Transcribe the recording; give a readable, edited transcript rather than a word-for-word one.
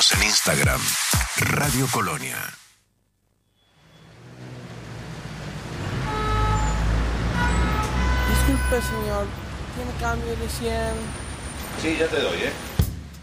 Síguenos en Instagram, Radio Colonia. Disculpe, señor. ¿Tiene cambio de 100? Sí, ya te doy, ¿eh?